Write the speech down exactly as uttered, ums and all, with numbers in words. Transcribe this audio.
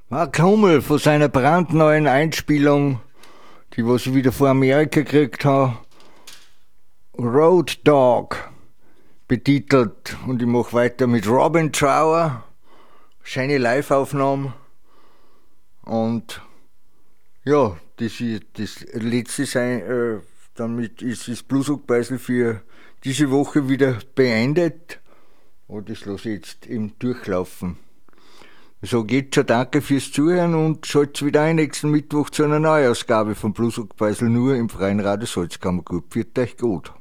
Mark Hummel von seiner brandneuen Einspielung, die was ich wieder vor Amerika gekriegt habe, Road Dog betitelt. Und ich mache weiter mit Robin Trower, schöne Live-Aufnahmen. Und ja, das ist das letzte sein, äh, damit ist das Bluesrock-Beisel für diese Woche wieder beendet. Und das lasse ich jetzt eben durchlaufen. So geht schon, danke fürs Zuhören und schalt's wieder ein nächsten Mittwoch zu einer Neuausgabe von Bluesrock-Beisel nur im freien Radio Salzkammergut. Pfiat euch gut.